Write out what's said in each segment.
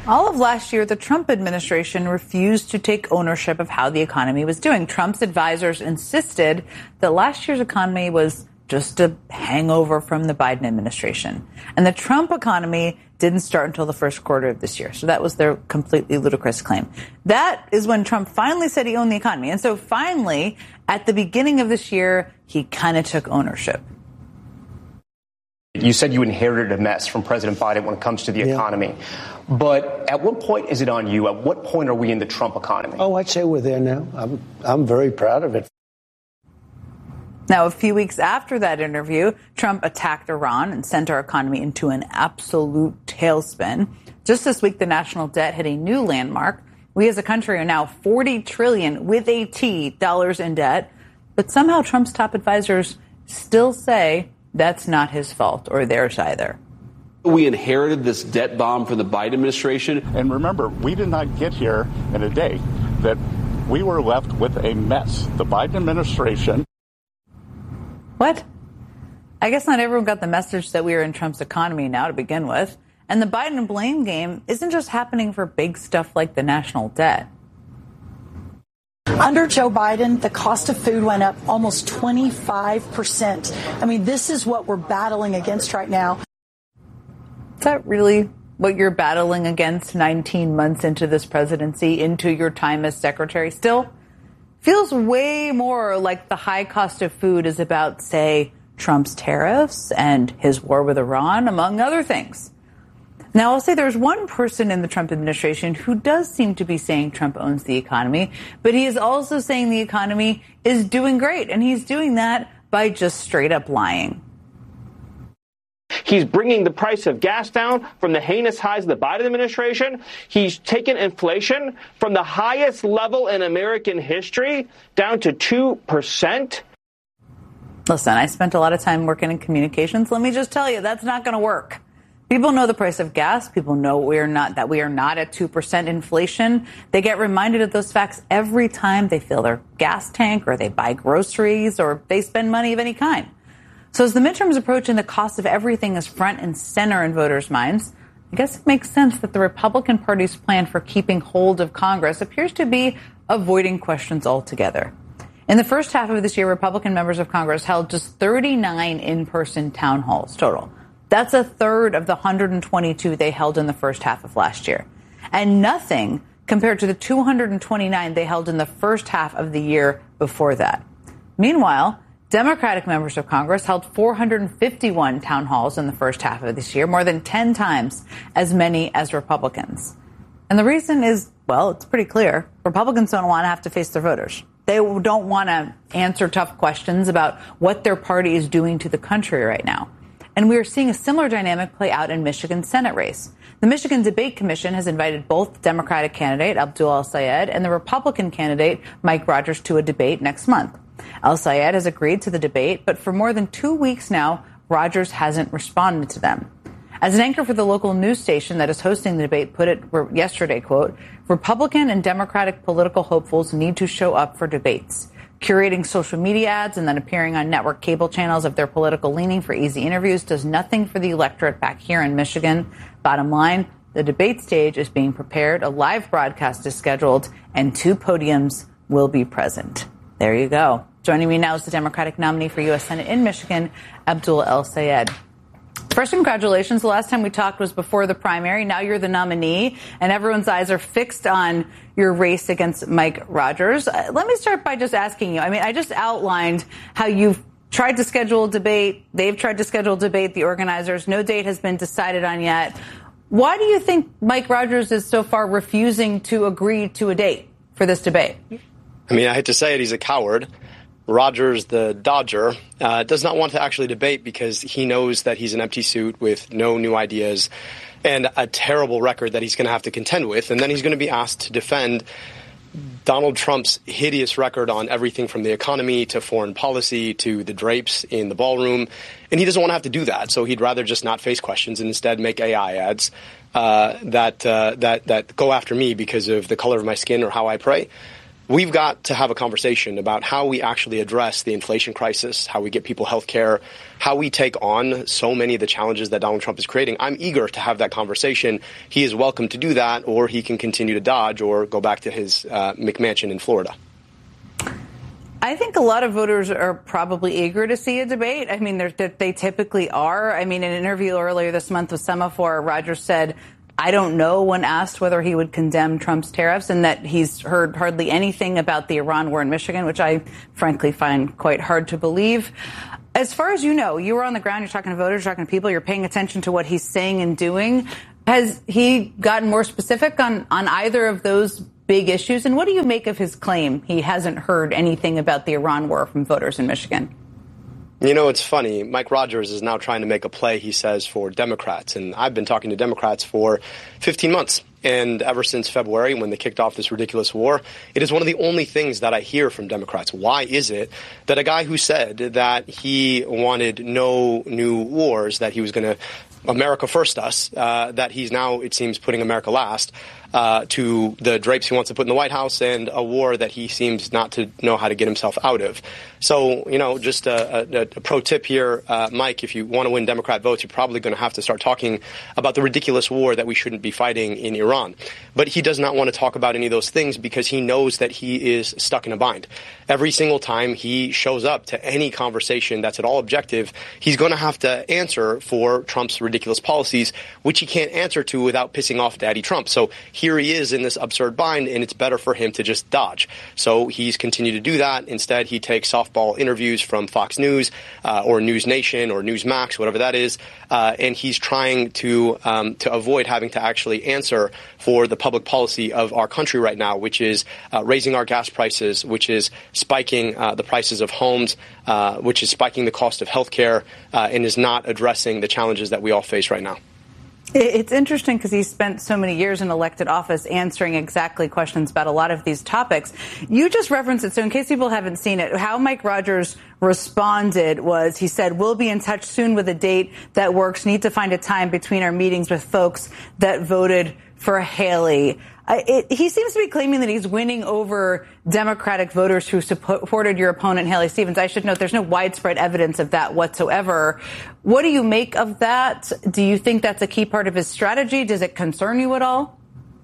All of last year, the Trump administration refused to take ownership of how the economy was doing. Trump's advisors insisted that last year's economy was just a hangover from the Biden administration. And the Trump economy didn't start until the first quarter of this year. So that was their completely ludicrous claim. That is when Trump finally said he owned the economy. And so finally, at the beginning of this year, he kind of took ownership. You said you inherited a mess from President Biden when it comes to the economy. But at what point is it on you? At what point are we in the Trump economy? Oh, I'd say we're there now. I'm very proud of it. Now, a few weeks after that interview, Trump attacked Iran and sent our economy into an absolute tailspin. Just this week, the national debt hit a new landmark. We as a country are now $40 trillion with a T dollars in debt. But somehow Trump's top advisors still say that's not his fault or theirs either. We inherited this debt bomb from the Biden administration. And remember, we did not get here in a day, that we were left with a mess. The Biden administration. What? I guess not everyone got the message that we are in Trump's economy now to begin with. And the Biden blame game isn't just happening for big stuff like the national debt. Under Joe Biden, the cost of food went up almost 25%. I mean, this is what we're battling against right now. Is that really what you're battling against 19 months into this presidency, into your time as secretary? Still feels way more like the high cost of food is about, say, Trump's tariffs and his war with Iran, among other things. Now, I'll say there's one person in the Trump administration who does seem to be saying Trump owns the economy, but he is also saying the economy is doing great, and he's doing that by just straight up lying. He's bringing the price of gas down from the heinous highs of the Biden administration. He's taken inflation from the highest level in American history down to 2%. Listen, I spent a lot of time working in communications. Let me just tell you, that's not going to work. People know the price of gas. People know we are not at 2% inflation. They get reminded of those facts every time they fill their gas tank or they buy groceries or they spend money of any kind. So as the midterms approach and the cost of everything is front and center in voters' minds, I guess it makes sense that the Republican Party's plan for keeping hold of Congress appears to be avoiding questions altogether. In the first half of this year, Republican members of Congress held just 39 in-person town halls total. That's a third of the 122 they held in the first half of last year. And nothing compared to the 229 they held in the first half of the year before that. Meanwhile, Democratic members of Congress held 451 town halls in the first half of this year, more than 10 times as many as Republicans. And the reason is, well, it's pretty clear. Republicans don't want to have to face their voters. They don't want to answer tough questions about what their party is doing to the country right now. And we are seeing a similar dynamic play out in Michigan's Senate race. The Michigan Debate Commission has invited both the Democratic candidate, Abdul El-Sayed, and the Republican candidate, Mike Rogers, to a debate next month. El-Sayed has agreed to the debate, but for more than 2 weeks now, Rogers hasn't responded to them. As an anchor for the local news station that is hosting the debate put it yesterday, quote, Republican and Democratic political hopefuls need to show up for debates. Curating social media ads and then appearing on network cable channels of their political leaning for easy interviews does nothing for the electorate back here in Michigan. Bottom line, the debate stage is being prepared, a live broadcast is scheduled, and 2 podiums will be present. There you go. Joining me now is the Democratic nominee for U.S. Senate in Michigan, Abdul El-Sayed. First, congratulations. The last time we talked was before the primary. Now you're the nominee, and everyone's eyes are fixed on your race against Mike Rogers. Let me start by just asking you. I mean, I just outlined how you've tried to schedule a debate. They've tried to schedule a debate, the organizers. No date has been decided on yet. Why do you think Mike Rogers is so far refusing to agree to a date for this debate? I mean, I hate to say it, he's a coward. Rogers, the Dodger, does not want to actually debate because he knows that he's an empty suit with no new ideas and a terrible record that he's going to have to contend with. And then he's going to be asked to defend Donald Trump's hideous record on everything from the economy to foreign policy to the drapes in the ballroom. And he doesn't want to have to do that. So he'd rather just not face questions and instead make AI ads that go after me because of the color of my skin or how I pray. we've got to have a conversation about how we actually address the inflation crisis, how we get people health care, how we take on so many of the challenges that Donald Trump is creating. I'm eager to have that conversation. He is welcome to do that, or he can continue to dodge or go back to his McMansion in Florida. I think a lot of voters are probably eager to see a debate. I mean, they typically are. I mean, in an interview earlier this month with Semaphore, Rogers said, I don't know, when asked whether he would condemn Trump's tariffs, and that he's heard hardly anything about the Iran war in Michigan, which I frankly find quite hard to believe. As far as you know, you were on the ground, you're talking to voters, you're talking to people, you're paying attention to what he's saying and doing. Has he gotten more specific on either of those big issues? And what do you make of his claim he hasn't heard anything about the Iran war from voters in Michigan? You know, it's funny. Mike Rogers is now trying to make a play, he says, for Democrats. And I've been talking to Democrats for 15 months. And ever since February, when they kicked off this ridiculous war, it is one of the only things that I hear from Democrats. Why is it that a guy who said that he wanted no new wars, that he was going to America first us, that he's now, it seems, putting America last, to the drapes he wants to put in the White House and a war that he seems not to know how to get himself out of. So, you know, just a pro tip here, Mike, if you want to win Democrat votes, you're probably going to have to start talking about the ridiculous war that we shouldn't be fighting in Iran. But he does not want to talk about any of those things because he knows that he is stuck in a bind. Every single time he shows up to any conversation that's at all objective, he's going to have to answer for Trump's ridiculous policies, which he can't answer to without pissing off Daddy Trump. So here he is in this absurd bind, and it's better for him to just dodge. So he's continued to do that. Instead, he takes softball interviews from Fox News or News Nation or Newsmax, whatever that is, and he's trying to avoid having to actually answer for the public policy of our country right now, which is raising our gas prices, which is spiking the prices of homes, which is spiking the cost of health care, and is not addressing the challenges that we all face right now. It's interesting because he spent so many years in elected office answering exactly questions about a lot of these topics. You just referenced it, so in case people haven't seen it, how Mike Rogers responded was, he said, we'll be in touch soon with a date that works. Need to find a time between our meetings with folks that voted for Haley. He seems to be claiming that he's winning over Democratic voters who supported your opponent, Haley Stevens. I should note there's no widespread evidence of that whatsoever. What do you make of that? Do you think that's a key part of his strategy? Does it concern you at all?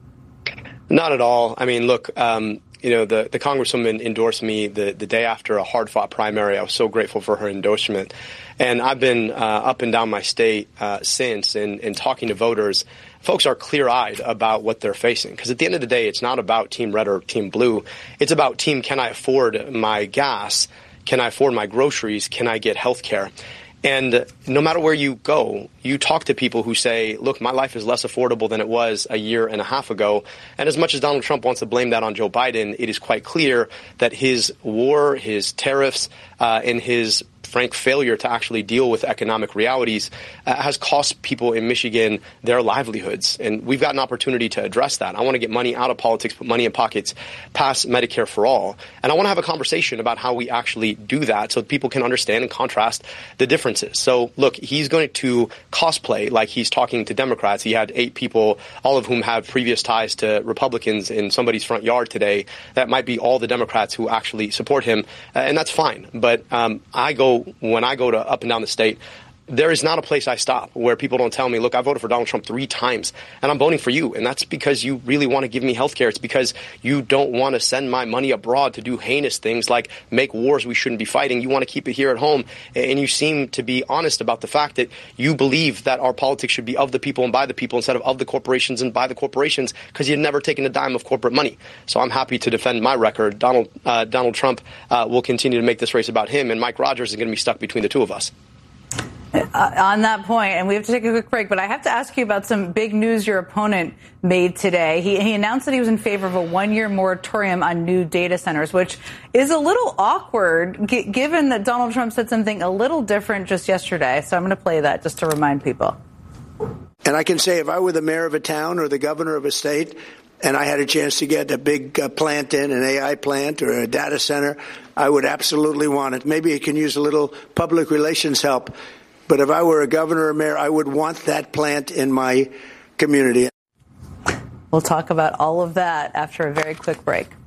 Not at all. I mean, look, you know, the Congresswoman endorsed me the day after a hard-fought primary. I was so grateful for her endorsement. And I've been up and down my state since and talking to voters. Folks are clear-eyed about what they're facing. Because at the end of the day, it's not about Team Red or Team Blue. It's about Team, can I afford my gas? Can I afford my groceries? Can I get health care? And no matter where you go, you talk to people who say, look, my life is less affordable than it was a year and a half ago. And as much as Donald Trump wants to blame that on Joe Biden, it is quite clear that his war, his tariffs, and his frank failure to actually deal with economic realities has cost people in Michigan their livelihoods. And we've got an opportunity to address that. I want to get money out of politics, put money in pockets, pass Medicare for all. And I want to have a conversation about how we actually do that so people can understand and contrast the differences. So, look, he's going to cosplay like he's talking to Democrats. He had 8 people, all of whom have previous ties to Republicans in somebody's front yard today. That might be all the Democrats who actually support him. And that's fine. But when I go to up and down the state, there is not a place I stop where people don't tell me, look, I voted for Donald Trump 3 times and I'm voting for you. And that's because you really want to give me health care. It's because you don't want to send my money abroad to do heinous things like make wars we shouldn't be fighting. You want to keep it here at home. And you seem to be honest about the fact that you believe that our politics should be of the people and by the people instead of the corporations and by the corporations, because you've never taken a dime of corporate money. So I'm happy to defend my record. Donald Trump will continue to make this race about him, and Mike Rogers is going to be stuck between the two of us. On that point, and we have to take a quick break, but I have to ask you about some big news your opponent made today. He announced that he was in favor of a 1-year moratorium on new data centers, which is a little awkward given that Donald Trump said something a little different just yesterday. So I'm going to play that just to remind people. And I can say if I were the mayor of a town or the governor of a state and I had a chance to get a big plant in, an AI plant or a data center, I would absolutely want it. Maybe it can use a little public relations help. But if I were a governor or mayor, I would want that plant in my community. We'll talk about all of that after a very quick break.